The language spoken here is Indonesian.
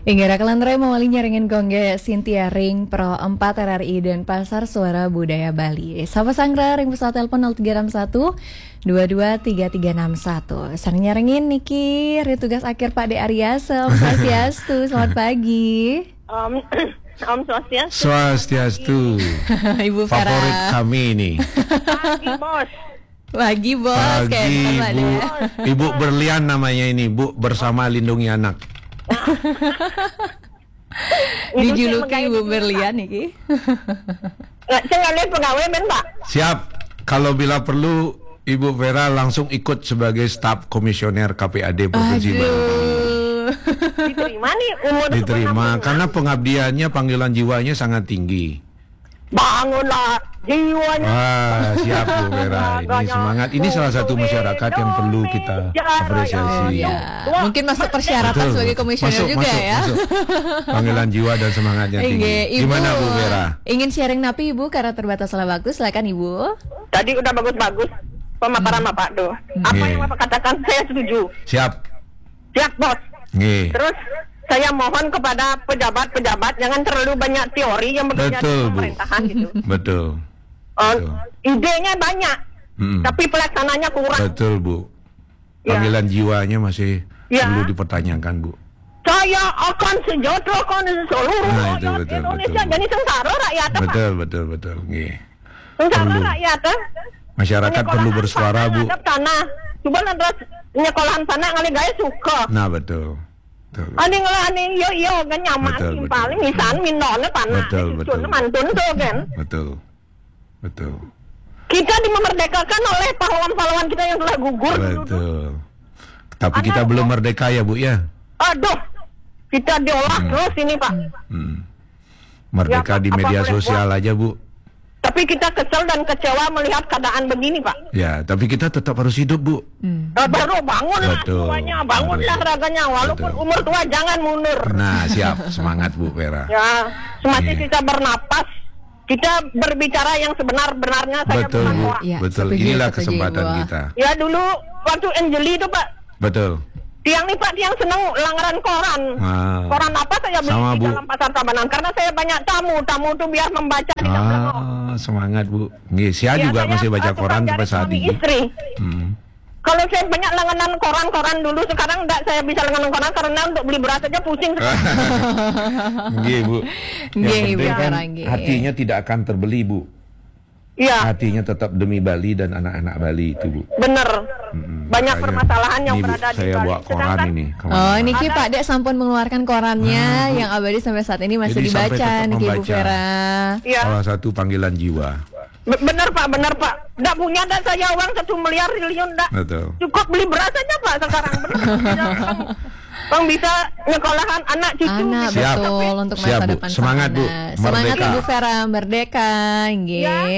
Inggara kelantre mawali nyaringin gongge Cynthia Ring Pro 4 RRI dan Pasar Suara Budaya Bali. Sapa Sangra ring pesawat telepon 0361 223361. Sareng nyaringin Niki hari tugas akhir Pak De Aryasa. Om Swastiastu. Selamat pagi. Om Swastiastu. Swastiastu. Ibu Vera. Favorit kami ini. Pagi bos. Pagi bos. Pagi Bu. Ibu Berlian namanya ini, Bu, bersama lindungi anak. Dijuluki Ibu Berlian Niki. Saya nggak lihat pegawai men Pak. Siap. Kalau bila perlu Ibu Vera langsung ikut sebagai staf komisioner KPAD Provinsi Bali. Diterima nih umur Diterima sebenarnya. karena pengabdiannya, panggilan jiwanya sangat tinggi. Bangunlah jiwanya. Wah, siap Bu Vera. Ini semangat. Ini salah satu masyarakat yang perlu kita apresiasi. Ya, mungkin masuk persyaratan Betul. sebagai komisioner Masuk, juga masuk, ya. masuk. Panggilan jiwa dan semangatnya tinggi. Ibu, Gimana Bu Vera? ingin sharing napi Ibu karena terbatas salah bagus, silakan Ibu. Tadi udah bagus-bagus pemaparan Bapak tuh. Apa Nggih. yang Bapak katakan saya setuju. Siap. Siap bos. Nggih. Terus saya mohon kepada pejabat-pejabat jangan terlalu banyak teori yang bekerja Betul, di Bu. pemerintahan gitu. Betul. Idenya banyak, tapi pelaksananya kurang. Betul Bu. Ya. Panggilan jiwanya masih Ya. perlu dipertanyakan Bu. Saya akan sejahterakan seluruh Nah, itu rakyat betul, Indonesia. betul, Bu. Jadi sengsara rakyat Pak. Betul. Nggih. Sengsara Perlu. rakyat. Masyarakat perlu bersuara Bu. Tanah. Coba nanti nyekolahan tanah ngali gaya suka. Nah, betul. Betul. Ani yo kan nyaman Betul, sih betul. paling misan minone tanah. Betul. Mantun tuh kan. Betul. Kita dimerdekakan oleh pahlawan-pahlawan kita yang telah gugur dulu. Betul. Tapi kita belum merdeka ya Bu ya. Aduh. Kita diolah terus ini Pak. Merdeka Ya, di apa media boleh sosial aja Bu. Tapi kita kesel dan kecewa melihat keadaan begini Pak. Ya, tapi kita tetap harus hidup Bu. Baru bangunlah Betul. semuanya, bangunlah Harus. raganya. Walaupun Betul. umur tua jangan mundur. Nah, siap. Semangat Bu Vera. Ya, semakin Iya. kita bernapas, kita berbicara yang sebenar-benarnya. Saya Betul bukan Bu. orang. Ya, Betul. setuju, Inilah setuju, kesempatan Ibu. kita. Ya dulu waktu Angeli itu Pak, Betul. tiang nih Pak, tiang seneng langgaran koran. Ah. Koran apa saya beli Sama, di Bu. dalam pasar Tabanan karena saya banyak tamu tuh biar membaca di dalam. Semangat Bu. Nggih, saya juga Saya, masih baca koran tukang sampai cari saat suami ini. istri. Hmm. Kalau saya banyak langganan koran dulu, sekarang enggak saya bisa langganan koran karena untuk beli beras aja pusing. Nggih Bu. Nggih, Yang Ibu penting kan Vera, nggih. hatinya tidak akan terbeli Bu. Iya, Hatinya tetap demi Bali dan anak-anak Bali itu Bu. bener. Banyak Makanya permasalahan yang ini, Bu, berada di saya Bali. bawa koran Sedangkan ini. Oh, Niki Pak Dek sampun mengeluarkan korannya yang abadi sampai saat ini masih Jadi sampai dibaca tetap Niki Ibu membaca. Vera. Iya. Salah satu panggilan jiwa. Bener Pak. Nggak punya dah saya uang 1 miliar triliun dah. Betul. Cukup beli beras aja Pak sekarang. Bener. Bang bisa nyekolahan anak cucu. Anak Siap. betul untuk Siap, masa Bu. depan Semangat, Bu. sana. Semangat Merdeka. Ibu Vera, merdeka, nggih. Ya.